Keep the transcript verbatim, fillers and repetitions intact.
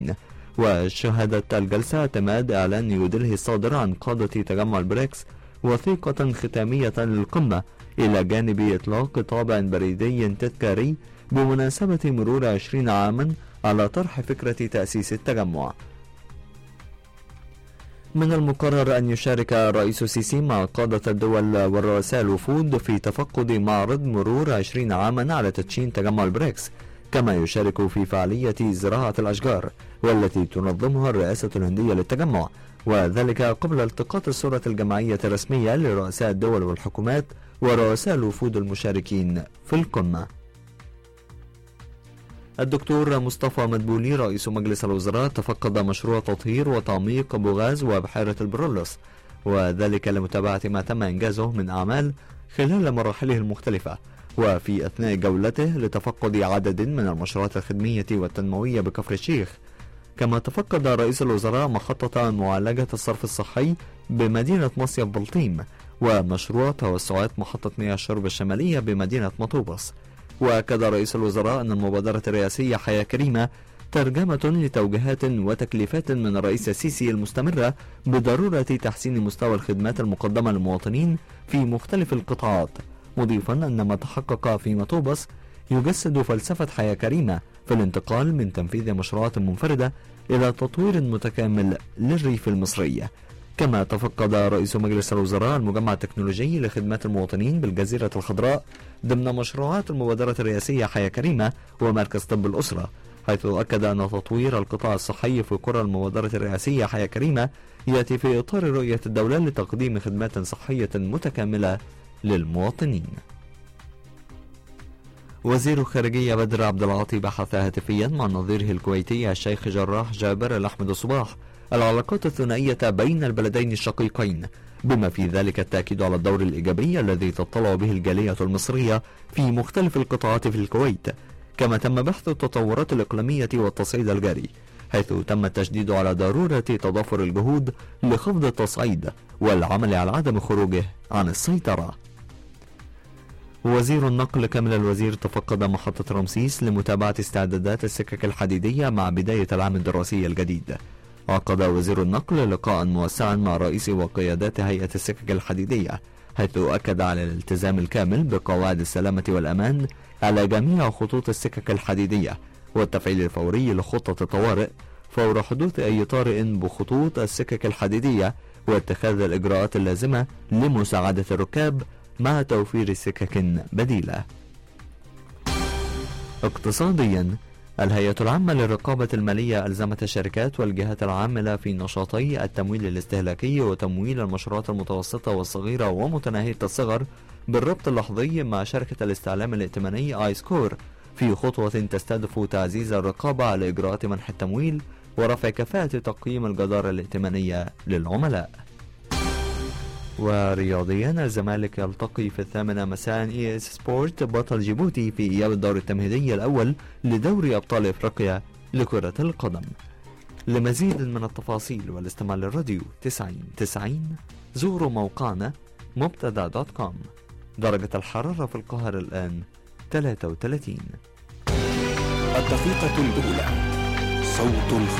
وشهدت الجلسة اعتماد إعلان نيودلهي الصادر عن قادة تجمع البريكس وثيقة ختامية للقمة، إلى جانب إطلاق طابع بريدي تذكاري بمناسبة مرور عشرين عاما على طرح فكرة تأسيس التجمع. من المقرر أن يشارك الرئيس السيسي مع قادة الدول والرؤساء الوفود في تفقد معرض مرور عشرين عاما على تدشين تجمع البريكس، كما يشارك في فعالية زراعة الأشجار والتي تنظمها الرئاسة الهندية للتجمع، وذلك قبل التقاط الصورة الجماعية الرسمية لرؤساء الدول والحكومات ورؤساء الوفود المشاركين في القمة. الدكتور مصطفى مدبولي رئيس مجلس الوزراء تفقد مشروع تطهير وتعميق بوغاز وبحيرة البرولوس، وذلك لمتابعة ما تم إنجازه من أعمال خلال مراحله المختلفة، وفي أثناء جولته لتفقد عدد من المشروعات الخدمية والتنموية بكفر الشيخ. كما تفقد رئيس الوزراء محطة معالجة الصرف الصحي بمدينة مصيف بلطيم، ومشروع توسعات محطة مياه الشرب الشمالية بمدينة مطوبس. وأكد رئيس الوزراء أن المبادرة الرئاسية حياة كريمة ترجمة لتوجيهات وتكليفات من الرئيس السيسي المستمرة بضرورة تحسين مستوى الخدمات المقدمة للمواطنين في مختلف القطاعات، مضيفا أن ما تحقق في مطوبس يجسد فلسفة حياة كريمة في الانتقال من تنفيذ مشروعات منفردة إلى تطوير متكامل للريف المصري. كما تفقد رئيس مجلس الوزراء المجمع التكنولوجي لخدمات المواطنين بالجزيرة الخضراء ضمن مشروعات المبادرة الرئاسية حياة كريمة ومركز طب الأسرة، حيث أكد أن تطوير القطاع الصحي في قرى المبادرة الرئاسية حياة كريمة يأتي في إطار رؤية الدولة لتقديم خدمات صحية متكاملة للمواطنين. وزير الخارجية بدر عبد العاطي بحث هاتفيا مع نظيره الكويتي الشيخ جراح جابر الأحمد الصباح العلاقات الثنائية بين البلدين الشقيقين، بما في ذلك التأكيد على الدور الإيجابي الذي تطلع به الجالية المصرية في مختلف القطاعات في الكويت. كما تم بحث التطورات الإقليمية والتصعيد الجاري، حيث تم التشديد على ضرورة تضافر الجهود لخفض التصعيد والعمل على عدم خروجه عن السيطرة. وزير النقل كامل الوزير تفقد محطة رمسيس لمتابعة استعدادات السكك الحديدية مع بداية العام الدراسي الجديد. عقد وزير النقل لقاء موسعا مع رئيس وقيادات هيئة السكك الحديدية، حيث أكد على الالتزام الكامل بقواعد السلامة والأمان على جميع خطوط السكك الحديدية، والتفعيل الفوري لخطة الطوارئ فور حدوث أي طارئ بخطوط السكك الحديدية، واتخاذ الإجراءات اللازمة لمساعدة الركاب مع توفير سكك بديلة. اقتصاديا، الهيئة العامة للرقابة المالية ألزمت الشركات والجهات العاملة في نشاطي التمويل الاستهلاكي وتمويل المشروعات المتوسطة والصغيرة ومتناهية الصغر بالربط اللحظي مع شركة الاستعلام الائتماني آي سكور في خطوة تستهدف تعزيز الرقابة على إجراءات منح التمويل ورفع كفاءة تقييم الجدارة الائتمانية للعملاء. ورياضيا، الزمالك يلتقي في الثامنة مساء اي اس سبورت بطل جيبوتي في اياب الدور التمهيدي الاول لدوري ابطال افريقيا لكرة القدم. لمزيد من التفاصيل والاستماع للراديو تسعين تسعين زوروا موقعنا مبتدا دوت كوم. درجة الحرارة في القاهرة الآن ثلاثة وثلاثين. الدقيقة الأولى، صوت الخبر.